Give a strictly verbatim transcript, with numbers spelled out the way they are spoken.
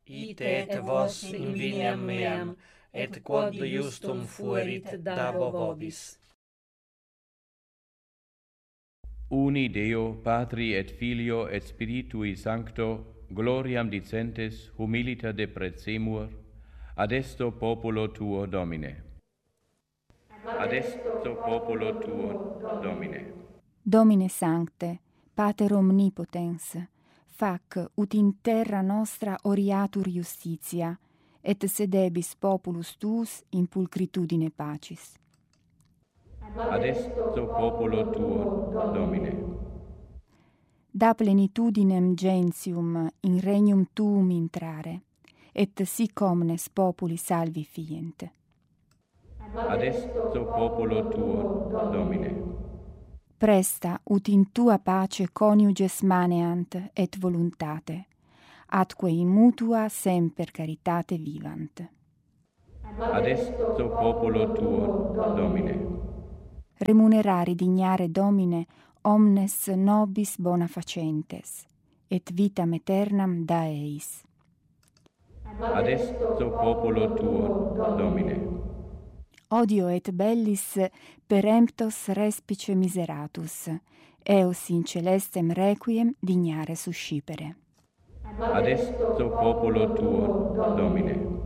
ite et vos in viniam meam, et quod justum fuerit dabo vobis. Uni Deo, Patri et Filio et Spiritui Sancto, gloriam dicentes humilita deprecemur, adesto populo tuo Domine. Adesto populo tuo Domine. Domine Sancte, Pater Omnipotens, fac ut in terra nostra oriatur justitia, et sedebis populus tuus in pulcritudine pacis. Adesto populo tuo Domine. Da plenitudinem gentium in regnum tuum intrare, et sic omnes populi salvi fient. Adesto populo tuo Domine. Presta ut in tua pace coniuges maneant et voluntate, atque in mutua semper caritate vivant. Adesto populo tuo Domine. Remunerari dignare Domine omnes nobis bona facentes, et vitam aeternam da eis. Adesto populo tuo Domine. Odio et bellis peremptos respice miseratus, eos in celestem requiem dignare suscipere. Adesto populo tuo Domine.